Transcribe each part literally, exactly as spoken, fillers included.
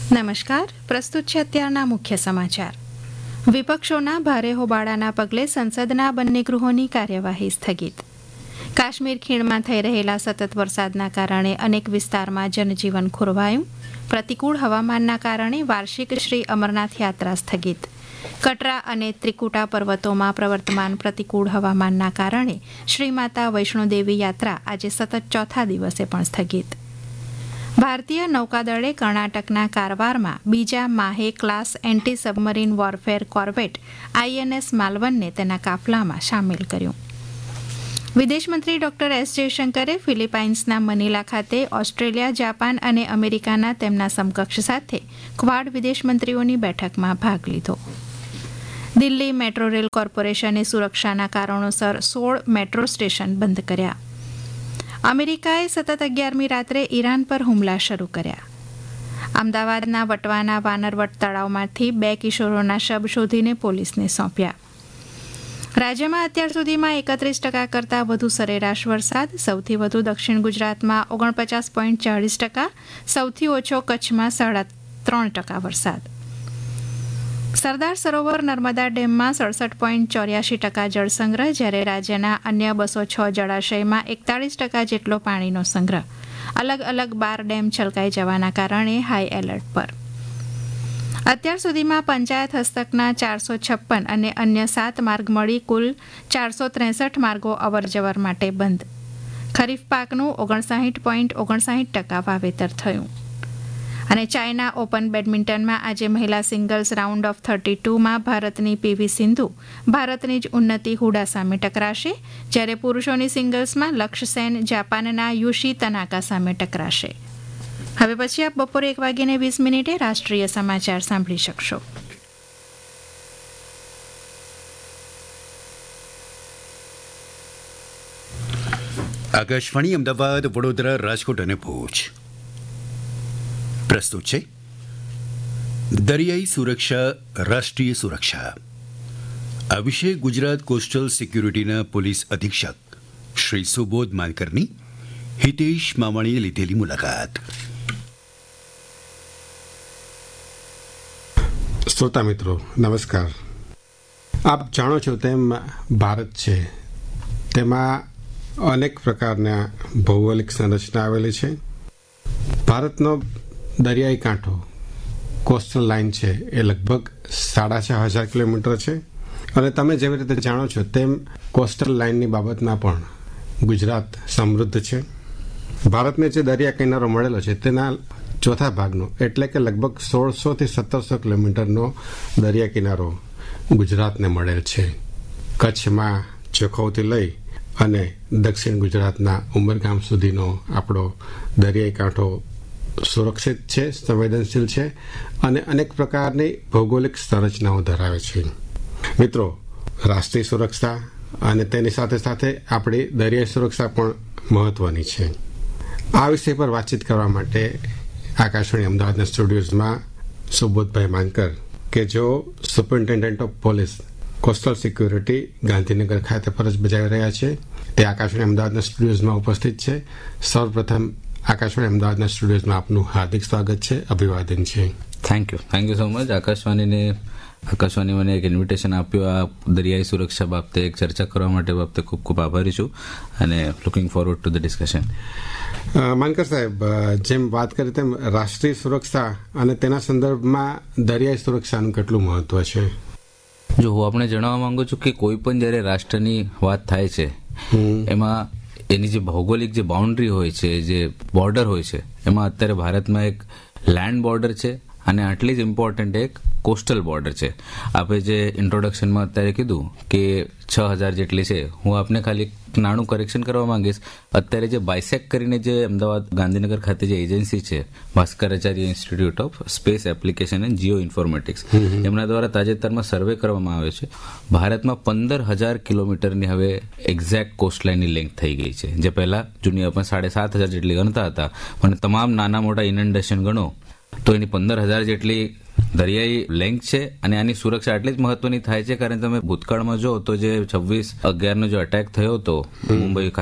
નમસ્કાર, પ્રસ્તુત છે અત્યારના મુખ્ય સમાચાર. વિપક્ષોના ભારે હોબાળાના પગલે સંસદના બંને ગૃહોની કાર્યવાહી સ્થગિત. કાશ્મીર ખીણમાં થઈ રહેલા સતત વરસાદના કારણે અનેક વિસ્તારમાં જનજીવન ખોરવાયું. પ્રતિકૂળ હવામાનના કારણે વાર્ષિક શ્રી અમરનાથ યાત્રા સ્થગિત. કટરા અને ત્રિકુટા પર્વતોમાં પ્રવર્તમાન પ્રતિકૂળ હવામાનના કારણે શ્રી માતા વૈષ્ણોદેવી યાત્રા આજે સતત ચોથા દિવસે પણ સ્થગિત. ભારતીય નૌકાદળે કર્ણાટકના કારવારમાં બીજા માહે class anti submarine warfare કોર્વેટ INS માલવનને તેના કાફલામાં સામેલ કર્યું. વિદેશમંત્રી ડોક્ટર એસ જયશંકરે ફિલિપાઇન્સના મનીલા ખાતે ઓસ્ટ્રેલિયા, જાપાન અને અમેરિકાના તેમના સમકક્ષ સાથે ક્વાડ વિદેશમંત્રીઓની બેઠકમાં ભાગ લીધો. દિલ્હી મેટ્રો રેલ કોર્પોરેશને સુરક્ષાના કારણોસર સોળ મેટ્રો સ્ટેશન બંધ કર્યા. અમેરિકાએ સતત અગિયારમી રાત્રે ઈરાન પર હુમલા શરૂ કર્યા. અમદાવાદના વટવાના વાનરવટ તળાવમાંથી બે કિશોરોના શબ શોધીને પોલીસને સોંપ્યા. રાજ્યમાં અત્યાર સુધીમાં એકત્રીસ ટકા કરતાં વધુ સરેરાશ વરસાદ. સૌથી વધુ દક્ષિણ ગુજરાતમાં ઓગણપચાસ પોઈન્ટ ચાળીસ ટકા, સૌથી ઓછો કચ્છમાં સાડા ત્રણ ટકા વરસાદ. સરદાર સરોવર નર્મદા ડેમમાં સડસઠ પોઈન્ટ ચોર્યાસી ટકા જળસંગ્રહ, જ્યારે રાજ્યના અન્ય બસો છ જળાશયમાં એકતાળીસ ટકા જેટલો પાણીનો સંગ્રહ. અલગ અલગ બાર ડેમ છલકાઈ જવાના કારણે હાઈ એલર્ટ પર. અત્યાર સુધીમાં પંચાયત હસ્તકના ચારસો છપ્પન અને અન્ય સાત માર્ગ મળી કુલ ચારસો ત્રેસઠ માર્ગો અવરજવર માટે બંધ. ખરીફ પાકનું ઓગણસાઠ પોઈન્ટ ઓગણસાઠ ટકા વાવેતર થયું. અને ચાઇના ઓપન બેડમિન્ટનમાં આજે મહિલા સિંગલ્સ રાઉન્ડ ઓફ થર્ટી ટુમાં ભારતની પીવી સિંધુ ભારતની જ ઉન્નતિ હુડા સામે ટકરાશે, જ્યારે પુરુષોની સિંગલ્સમાં લક્ષ્ય સેન જાપાનના યુશી તનાકા સામે ટકરાશે. હવે પછી આપ બપોરે એક વાગીને વીસ મિનિટે રાષ્ટ્રીય સમાચાર સાંભળી શકશો. આકાશવાણી અમદાવાદ, વડોદરા, રાજકોટ અને ભુજ. પ્રસ્તુત છે દરિયાઈ સુરક્ષા, રાષ્ટ્રીય સુરક્ષા. આ વિશે ગુજરાત કોસ્ટલ સિક્યુરિટીના પોલીસ અધિક્ષક શ્રી સુબોધ માનકરની હિતેશ માવાણીએ લીધેલી મુલાકાત. શ્રોતા મિત્રો નમસ્કાર. આપ જાણો છો તેમ ભારત છે તેમાં અનેક પ્રકારના ભૌગોલિક સંરચના આવેલી છે. ભારતનો દરિયાઈ કાંઠો કોસ્ટલ લાઇન છે એ લગભગ સાડા છ હજાર કિલોમીટર છે. અને તમે જેવી રીતે જાણો છો તેમ કોસ્ટલ લાઇનની બાબતમાં પણ ગુજરાત સમૃદ્ધ છે. ભારતને જે દરિયા કિનારો મળેલો છે તેના ચોથા ભાગનો એટલે કે લગભગ સોળસોથી સત્તરસો કિલોમીટરનો દરિયા કિનારો ગુજરાતને મળેલ છે. કચ્છમાં જખૌથી લઈ અને દક્ષિણ ગુજરાતના ઉમરગામ સુધીનો આપણો દરિયાઈ કાંઠો સુરક્ષિત છે, સંવેદનશીલ છે અને અનેક પ્રકારની ભૌગોલિક સંરચનાઓ ધરાવે છે. મિત્રો, રાષ્ટ્રીય સુરક્ષા અને તેની સાથે સાથે આપણી દરિયાઈ સુરક્ષા પણ મહત્વની છે. આ વિષય પર વાતચીત કરવા માટે આકાશવાણી અમદાવાદના સ્ટુડિયોઝમાં સુબોધભાઈ માનકર કે જેઓ superintendent of police coastal security Gandhinagar ખાતે ફરજ બજાવી રહ્યા છે, તે આકાશવાણી અમદાવાદના સ્ટુડિયોઝમાં ઉપસ્થિત છે. સૌપ્રથમ આકાશવાણી અમદાવાદના સ્ટુડિયોઝમાં આપનું હાર્દિક સ્વાગત છે, અભિવાદન છે. Thank you thank you so much. આકાશવાણીને આકાશવાણી મને એક ઇન્વિટેશન આપ્યું આ દરિયાઈ સુરક્ષા બાબતે એક ચર્ચા કરવા માટે બાબતે ખૂબ ખૂબ આભારી છું અને looking forward to the discussion. Mankar સાહેબ, જેમ વાત કરી તેમ રાષ્ટ્રીય સુરક્ષા અને તેના સંદર્ભમાં દરિયાઈ સુરક્ષાનું કેટલું મહત્વ છે? જો હું આપણે જણાવવા માંગુ છું કે કોઈ પણ જ્યારે રાષ્ટ્રની વાત થાય છે એમાં એની જે ભૌગોલિક જે બાઉન્ડ્રી હોય છે, જે બોર્ડર હોય છે, એમાં અત્યારે ભારતમાં એક લેન્ડ બોર્ડર છે અને આટલી જ ઇમ્પોર્ટન્ટ એક કોસ્ટલ બોર્ડર છે. આપણે જે ઇન્ટ્રોડક્શનમાં અત્યારે કીધું કે છ હજાર જેટલી છે, હું આપને ખાલી નાનું કરેક્શન કરવા માંગીશ. અત્યારે જે બાયસેક કરીને જે અમદાવાદ ગાંધીનગર ખાતે જે એજન્સી છે, Bhaskaracharya institute of space application and Jio informatics, એમના દ્વારા તાજેતરમાં સર્વે કરવામાં આવ્યો છે. ભારતમાં પંદર હજાર કિલોમીટરની હવે એક્ઝેક્ટ કોસ્ટલાઇનની લેન્થ થઈ ગઈ છે, જે પહેલા જૂની આપણે સાડે સાત હજાર જેટલી ગણતા હતા. અને તમામ નાના મોટા ઇનન્ડેશન ગણો તો એની પંદર હજાર જેટલી દરિયાઈ લેન્થ છે. અને આની સુરક્ષા એટલી જ મહત્વની થાય છે કારણ તમે ભૂતકાળમાં જો તો જે છવ્વીસ અગિયારનો જે અટેક થયો હતો મુંબઈ ખાતે,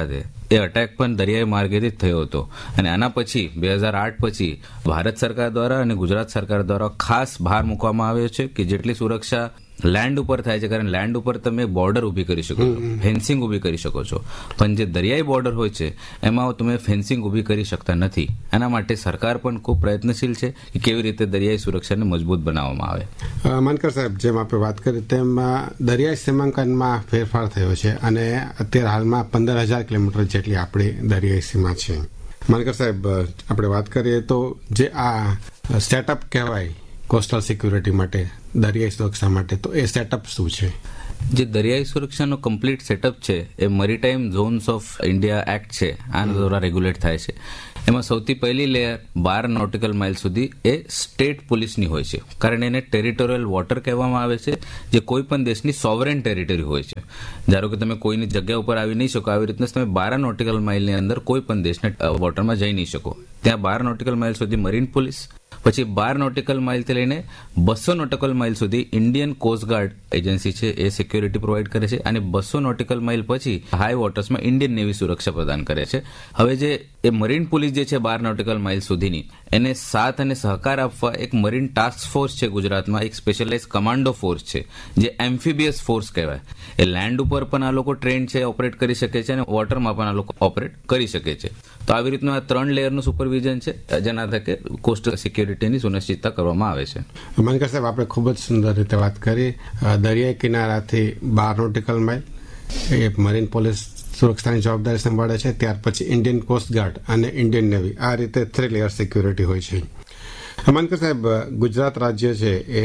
એ અટેક પણ દરિયાઈ માર્ગેથી જ થયો હતો. અને આના પછી બે હજાર આઠ પછી ભારત સરકાર દ્વારા અને ગુજરાત સરકાર દ્વારા ખાસ ભાર મૂકવામાં આવ્યો છે કે જેટલી સુરક્ષા લેન્ડ ઉપર થાય છે, કારણ લેન્ડ ઉપર તમે બોર્ડર ઊભી કરી શકો છો, ફેન્સિંગ ઊભી કરી શકો છો, પણ જે દરિયાઈ બોર્ડર હોય છે એમાં તમે ફેન્સિંગ ઊભી કરી શકતા નથી. એના માટે સરકાર પણ ખૂબ પ્રયત્નશીલ છે કે કેવી રીતે દરિયાઈ સુરક્ષાને મજબૂત બનાવવામાં આવે. માનકર સાહેબ, જેમ આપણે વાત કરી તેમ દરિયાઈ સીમાંકનમાં ફેરફાર થયો છે અને અત્યારે હાલમાં પંદર હજાર કિલોમીટર જેટલી આપણી દરિયાઈ સીમા છે. માનકર સાહેબ, આપણે વાત કરીએ તો જે આ સેટઅપ કહેવાય કોસ્ટલ સિક્યુરિટી માટે, દરિયાઈ સુરક્ષા માટે, તો એ સેટઅપ શું છે? જે દરિયાઈ સુરક્ષાનો કમ્પ્લીટ સેટઅપ છે એ maritime zones of India act છે, આના દ્વારા રેગ્યુલેટ થાય છે. એમાં સૌથી પહેલી લેયર બાર નોટિકલ માઇલ સુધી એ સ્ટેટ પોલીસની હોય છે, કારણ એને ટેરિટોરિયલ વોટર કહેવામાં આવે છે, જે કોઈ પણ દેશની સોવરેન ટેરિટરી હોય છે. ધારો કે તમે કોઈની જગ્યા ઉપર આવી નહીં શકો, આવી રીતના તમે બાર નોટિકલ માઇલની અંદર કોઈ પણ દેશના વોટરમાં જઈ નહીં શકો. ત્યાં બાર નોટિકલ માઇલ સુધી મરીન પોલીસ, પછી બાર નોટિકલ માઇલથી લઈને બસો નોટિકલ માઇલ સુધી ઇન્ડિયન કોસ્ટગાર્ડ એજન્સી છે એ સિક્યોરિટી પ્રોવાઈડ કરે છે, અને બસો નોટિકલ માઇલ પછી હાઈ વોટર્સમાં ઇન્ડિયન નેવી સુરક્ષા પ્રદાન કરે છે. હવે જે એ મરીન પોલીસ જે છે બાર નોટિકલ માઇલ સુધીની, એને સાથ અને સહકાર આપવા એક મરીન ટાસ્ક ફોર્સ છે ગુજરાતમાં, એક સ્પેશિયલાઇઝ કમાન્ડો ફોર્સ છે જે એમ્ફિબિયસ ફોર્સ કહેવાય. એ લેન્ડ ઉપર પણ આ લોકો ટ્રેન્ડ છે, ઓપરેટ કરી શકે છે, અને વોટરમાં પણ આ લોકો ઓપરેટ કરી શકે છે. તો આવી રીતનું આ ત્રણ લેયરનું સુપરવિઝન છે જેના થકે કોસ્ટલ સિક્યોરિટીની સુનિશ્ચિતતા કરવામાં આવે છે. માનકર સાહેબ, આપણે ખૂબ જ સુંદર રીતે વાત કરી દરિયાઈ કિનારાથી બાર નોટિકલ માઇલ એ મરીન પોલીસ સુરક્ષાની જવાબદારી સંભાળે છે, ત્યાર પછી ઇન્ડિયન કોસ્ટગાર્ડ અને ઇન્ડિયન નેવી, આ રીતે થ્રી લેયર સિક્યુરિટી હોય છે. માનકર સાહેબ, ગુજરાત રાજ્ય છે એ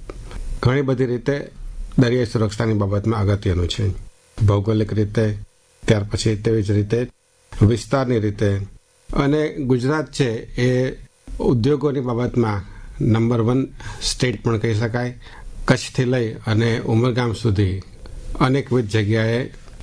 ઘણી બધી રીતે દરિયાઈ સુરક્ષાની બાબતમાં અગત્યનું છે, ભૌગોલિક રીતે, ત્યાર પછી તેવી જ રીતે વિસ્તારની રીતે, અને ગુજરાત છે એ ઉદ્યોગોની બાબતમાં નંબર વન સ્ટેટ પણ કહી શકાય. કચ્છથી લઈ અને ઉમરગામ સુધી અનેકવિધ જગ્યાએ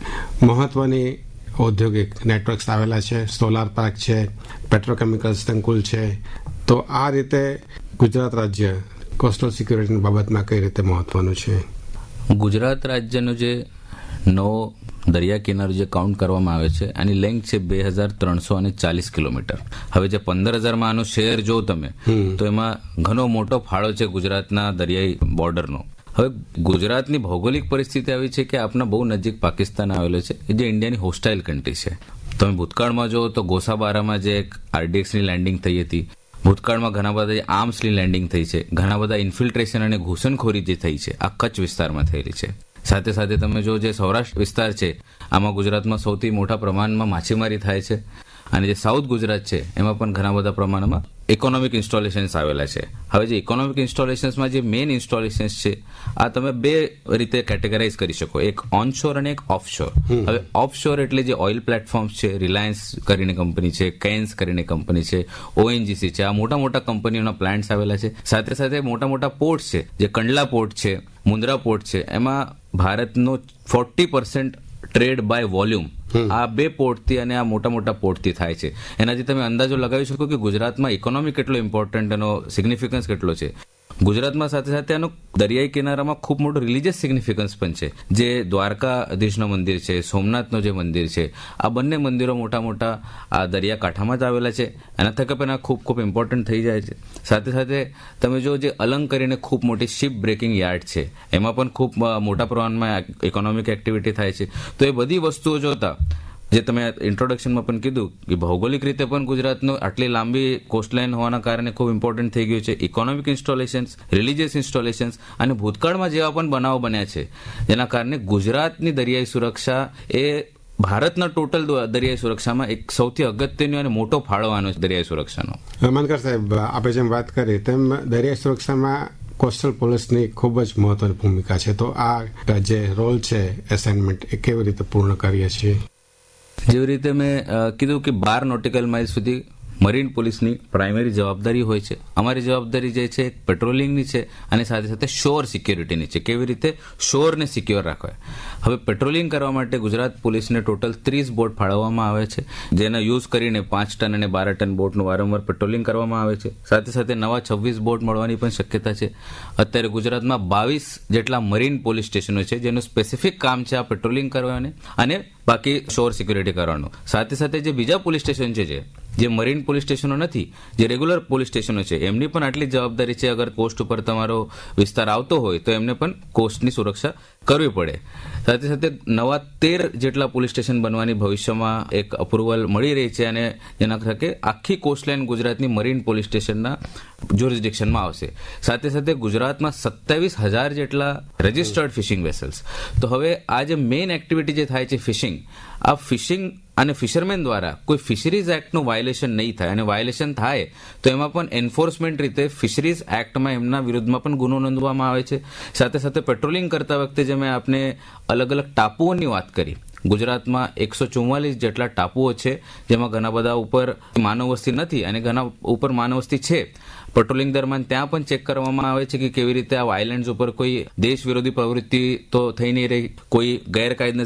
મહત્વની ઔદ્યોગિક નેટવર્ક્સ આવેલા છે, સોલાર પાર્ક છે, પેટ્રોકેમિકલ સંકુલ છે. તો આ રીતે ગુજરાત રાજ્ય કોસ્ટલ સિક્યુરિટીની બાબતમાં કઈ રીતે મહત્વનું છે? ગુજરાત રાજ્યનો જે નવો દરિયા કિનારો જે કાઉન્ટ કરવામાં આવે છે આની લેન્થ છે બે હજાર ત્રણસો અને ચાલીસ કિલોમીટર. હવે જે પંદર હજારમાં આનો શેર જો તમે તો એમાં ઘણો મોટો ફાળો છે ગુજરાતના દરિયાઈ બોર્ડરનો. હવે ગુજરાતની ભૌગોલિક પરિસ્થિતિ આવી છે કે આપના બહુ નજીક પાકિસ્તાન આવેલો છે, જે ઇન્ડિયાની હોસ્ટાઇલ કન્ટ્રી છે. તમે ભૂતકાળમાં જો તો ગોસાબારામાં જે એક આરડીએક્સની લેન્ડિંગ થઈ હતી, ભૂતકાળમાં ઘણા બધા આર્મ્સની લેન્ડિંગ થઈ છે, ઘણા બધા ઇન્ફિલ્ટ્રેશન અને ઘૂસણખોરી જે થઈ છે આ કચ્છ વિસ્તારમાં થયેલી છે. સાથે સાથે તમે જો જે સૌરાષ્ટ્ર વિસ્તાર છે આમાં ગુજરાતમાં સૌથી મોટા પ્રમાણમાં માછીમારી થાય છે, અને જે સાઉથ ગુજરાત છે એમાં પણ ઘણા બધા પ્રમાણમાં ઇકોનોમિક ઇન્સ્ટોલેશન્સ આવેલા છે. હવે જે ઇકોનોમિક ઇન્સ્ટોલેશન્સમાં જે મેઇન ઇન્સ્ટોલેશન્સ છે આ તમે બે રીતે કેટેગરાઇઝ કરી શકો, એક ઓનશોર અને એક ઓફશોર. હવે ઓફશોર એટલે જે ઓઇલ પ્લેટફોર્મ્સ છે, રિલાયન્સ કરીને કંપની છે, કેન્સ કરીને કંપની છે, ઓએનજીસી છે, આ મોટા મોટા કંપનીઓના પ્લાન્ટ્સ આવેલા છે. સાથે સાથે મોટા મોટા પોર્ટ છે, જે કંડલા પોર્ટ છે, મુન્દ્રા પોર્ટ છે, એમાં ભારતનો forty percent trade by volume આ બે પોર્ટથી અને આ મોટા મોટા પોર્ટથી થાય છે. એનાથી તમે અંદાજો લગાવી શકો કે ગુજરાતમાં ઇકોનોમી કેટલો ઇમ્પોર્ટન્ટ, એનો સિગ્નિફિકન્સ કેટલો છે. ગુજરાતમાં સાથે સાથે આનો દરિયાઈ કિનારામાં ખૂબ મોટો રિલિજિયસ સિગ્નિફિકન્સ પણ છે. જે દ્વારકાધીશનું મંદિર છે, સોમનાથનું જે મંદિર છે, આ બંને મંદિરો મોટા મોટા આ દરિયાકાંઠામાં જ આવેલા છે. એના થકે પણ આ ખૂબ ખૂબ ઇમ્પોર્ટન્ટ થઈ જાય છે. સાથે સાથે તમે જો જે અલંગ કરીને ખૂબ મોટી શિપ બ્રેકિંગ યાર્ડ છે એમાં પણ ખૂબ મોટા પ્રમાણમાં ઇકોનોમિક એક્ટિવિટી થાય છે. તો એ બધી વસ્તુઓ જોતા જે તમે ઇન્ટ્રોડક્શનમાં પણ કીધું કે ભૌગોલિક રીતે પણ ગુજરાતનો આટલી લાંબી કોસ્ટલાઇન હોવાના કારણે ખૂબ ઇમ્પોર્ટન્ટ થઈ ગયું છે. ઇકોનોમિક ઇન્સ્ટોલેશન્સ, રિલિજિયસ ઇન્સ્ટોલેશન્સ અને ભૂતકાળમાં જેવા પણ બનાવો બન્યા છે જેના કારણે ગુજરાતની દરિયાઈ સુરક્ષા એ ભારતના ટોટલ દરિયાઈ સુરક્ષામાં એક સૌથી અગત્યનો અને મોટો ફાળો આનો છે દરિયાઈ સુરક્ષાનો. માનકર સાહેબ, આપણે જેમ વાત કરી તેમ દરિયાઈ સુરક્ષામાં કોસ્ટલ પોલીસની ખૂબ જ મહત્વની ભૂમિકા છે. તો આ જે રોલ છે એસાઇનમેન્ટ એ કેવી રીતે પૂર્ણ કરીએ છીએ? જેવી રીતે મેં કીધું કે બાર નોટિકલ માઇલ સુધી મરીન પોલીસની પ્રાઇમરી જવાબદારી હોય છે. અમારી જવાબદારી જે છે પેટ્રોલિંગની છે અને સાથે સાથે શોર સિક્યોરિટીની છે, કેવી રીતે શોરને સિક્યોર રાખવા. હવે પેટ્રોલિંગ કરવા માટે ગુજરાત પોલીસને ટોટલ ત્રીસ બોટ ફાળવવામાં આવે છે, જેના યુઝ કરીને પાંચ ટન અને બાર ટન બોટનું વારંવાર પેટ્રોલિંગ કરવામાં આવે છે. સાથે સાથે નવા છવ્વીસ બોટ મળવાની પણ શક્યતા છે. અત્યારે ગુજરાતમાં બાવીસ જેટલા મરીન પોલીસ સ્ટેશનો છે જેનું સ્પેસિફિક કામ છે આ પેટ્રોલિંગ કરવાનું અને બાકી શોર સિક્યુરિટી કરવાનું. સાથે સાથે જે બીજા પોલીસ સ્ટેશન છે જે મરીન પોલીસ સ્ટેશનો નથી, જે રેગ્યુલર પોલીસ સ્ટેશનો છે, એમની પણ આટલી જવાબદારી છે. અગર કોસ્ટ ઉપર તમારો વિસ્તાર આવતો હોય તો એમને પણ કોસ્ટની સુરક્ષા કરવી પડે. સાથે સાથે નવા તેર જેટલા પોલીસ સ્ટેશન બનવાની ભવિષ્યમાં એક અપ્રુવલ મળી રહી છે અને જેના થકે આખી કોસ્ટલાઇન ગુજરાતની મરીન પોલીસ સ્ટેશનના જ્યુરિસ્ડિક્શનમાં આવશે. સાથે સાથે ગુજરાતમાં સત્તાવીસ હજાર જેટલા રજિસ્ટર્ડ ફિશિંગ વેસલ્સ. તો હવે આ જે મેઇન એક્ટિવિટી જે થાય છે ફિશિંગ, આ ફિશિંગ અને ફિશરમેન દ્વારા કોઈ ફિશરીઝ એક્ટનું વાયોલેશન નહીં થાય, અને વાયોલેશન થાય તો એમાં પણ એન્ફોર્સમેન્ટ રીતે ફિશરીઝ એક્ટમાં એમના વિરુદ્ધમાં પણ ગુનો નોંધવામાં આવે છે. સાથે સાથે પેટ્રોલિંગ કરતા વખતે જે મેં આપને અલગ અલગ ટાપુઓની વાત કરી, ગુજરાતમાં એકસો ચુમ્માલીસ જેટલા ટાપુઓ છે જેમાં ઘણા બધા ઉપર માનવ વસ્તી નથી અને ઘણા ઉપર માનવ વસ્તી છે. પેટ્રોલિંગ દરમિયાન ત્યાં પણ ચેક કરવામાં આવે છે કે કેવી રીતે આ આઇલેન્ડ્સ ઉપર કોઈ દેશ વિરોધી પ્રવૃત્તિ તો થઈ નહીં રહી, કોઈ ગેરકાયદે